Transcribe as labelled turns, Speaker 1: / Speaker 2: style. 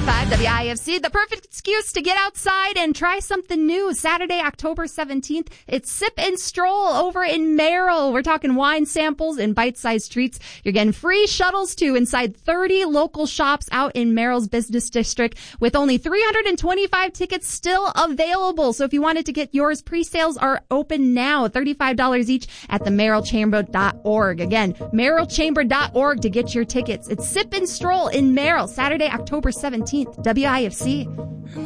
Speaker 1: 101.5 WIFC, the perfect excuse to get outside and try something new. Saturday, October 17th, it's Sip and Stroll over in Merrill. We're talking wine samples and bite-sized treats. You're getting free shuttles, too, inside 30 local shops out in Merrill's business district with only 325 tickets still available. So if you wanted to get yours, pre-sales are open now, $35 each at the merrillchamber.org. Again, merrillchamber.org to get your tickets. It's Sip and Stroll in Merrill, Saturday, October 17th, WIFC.